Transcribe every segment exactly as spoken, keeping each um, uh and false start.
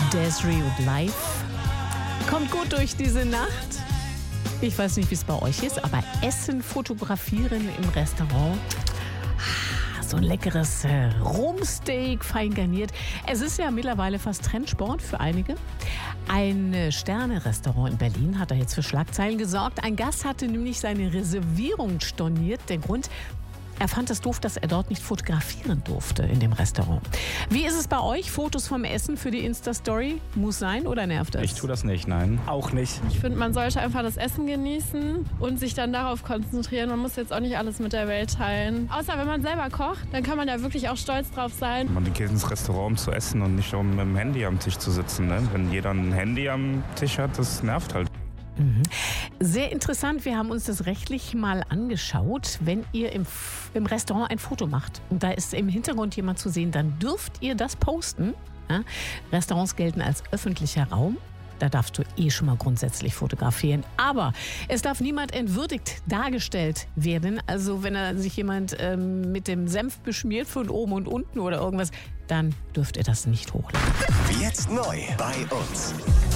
Des'ree und Live. Kommt gut durch diese Nacht. Ich weiß nicht, wie es bei euch ist, aber Essen fotografieren im Restaurant. So ein leckeres äh, Rumsteak, fein garniert. Es ist ja mittlerweile fast Trendsport für einige. Ein äh, Sterne-Restaurant in Berlin hat da jetzt für Schlagzeilen gesorgt. Ein Gast hatte nämlich seine Reservierung storniert. Der Grund: Er fand es doof, dass er dort nicht fotografieren durfte in dem Restaurant. Wie ist es bei euch? Fotos vom Essen für die Insta-Story? Muss sein oder nervt das? Ich tue das nicht, nein. Auch nicht. Ich finde, man sollte einfach das Essen genießen und sich dann darauf konzentrieren. Man muss jetzt auch nicht alles mit der Welt teilen. Außer wenn man selber kocht, dann kann man da wirklich auch stolz drauf sein. Man geht ins Restaurant, um zu essen und nicht um mit dem Handy am Tisch zu sitzen. Ne? Wenn jeder ein Handy am Tisch hat, das nervt halt. Mhm. Sehr interessant, wir haben uns das rechtlich mal angeschaut. Wenn ihr im, im Restaurant ein Foto macht und da ist im Hintergrund jemand zu sehen, dann dürft ihr das posten. Ja? Restaurants gelten als öffentlicher Raum. Da darfst du eh schon mal grundsätzlich fotografieren. Aber es darf niemand entwürdigt dargestellt werden. Also wenn er sich jemand ähm, mit dem Senf beschmiert von oben und unten oder irgendwas, dann dürft ihr das nicht hochladen. Jetzt neu bei uns.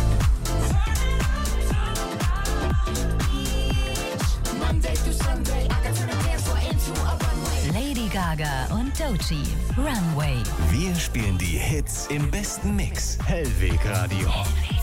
Lady Gaga und Doechii, Runway. Wir spielen die Hits im besten Mix. Hellweg Radio.